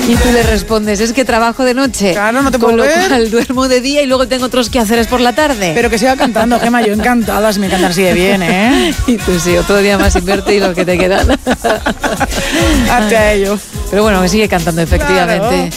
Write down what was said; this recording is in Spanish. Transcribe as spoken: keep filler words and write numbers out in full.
Y tú le respondes, es que trabajo de noche. Claro, no te puedo Con lo ver. cual duermo de día y luego tengo otros quehaceres por la tarde. Pero que siga cantando, Gemma, yo encantada, si me cantan así de bien, ¿eh? Y tú sí, otro día más sin verte y lo que te quedan. Hazte a ello. Pero bueno, que sigue cantando, efectivamente. Claro.